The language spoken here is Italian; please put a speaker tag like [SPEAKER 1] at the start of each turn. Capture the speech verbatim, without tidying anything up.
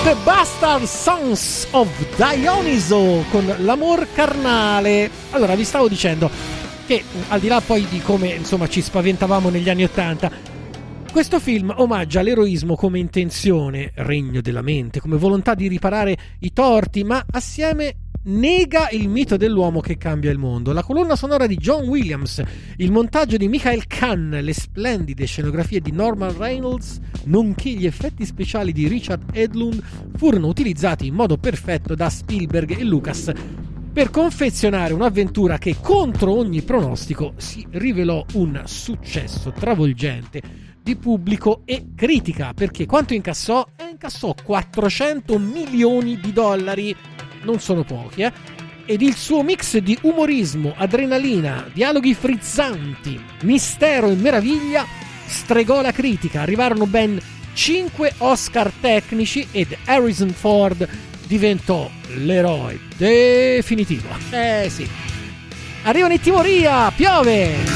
[SPEAKER 1] The Bastard Sons of Dionyso con L'amor carnale. Allora, vi stavo dicendo che al di là poi di come insomma ci spaventavamo negli anni ottanta, questo film omaggia l'eroismo come intenzione, regno della mente, come volontà di riparare i torti, ma assieme nega il mito dell'uomo che cambia il mondo. La colonna sonora di John Williams, il montaggio di Michael Kahn, le splendide scenografie di Norman Reynolds, nonché gli effetti speciali di Richard Edlund furono utilizzati in modo perfetto da Spielberg e Lucas per confezionare un'avventura che, contro ogni pronostico, si rivelò un successo travolgente di pubblico e critica, perché quanto incassò? Eh, incassò quattrocento milioni di dollari. Non sono pochi, eh? Ed il suo mix di umorismo, adrenalina, dialoghi frizzanti, mistero e meraviglia stregò la critica. Arrivarono ben cinque Oscar tecnici ed Harrison Ford diventò l'eroe definitivo. Eh sì. Arrivano i Timoria, piove!